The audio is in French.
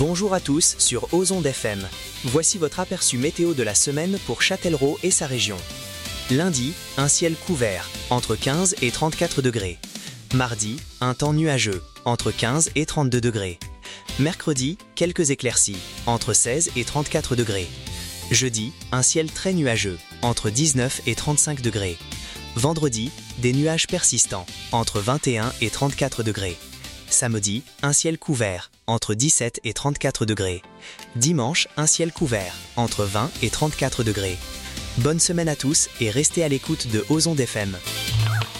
Bonjour à tous sur Ozonde FM. Voici votre aperçu météo de la semaine pour Châtellerault et sa région. Lundi, un ciel couvert, entre 15 et 34 degrés. Mardi, un temps nuageux, entre 15 et 32 degrés. Mercredi, quelques éclaircies, entre 16 et 34 degrés. Jeudi, un ciel très nuageux, entre 19 et 35 degrés. Vendredi, des nuages persistants, entre 21 et 34 degrés. Samedi, un ciel couvert, entre 17 et 34 degrés. Dimanche, un ciel couvert, entre 20 et 34 degrés. Bonne semaine à tous et restez à l'écoute de Ozonde FM.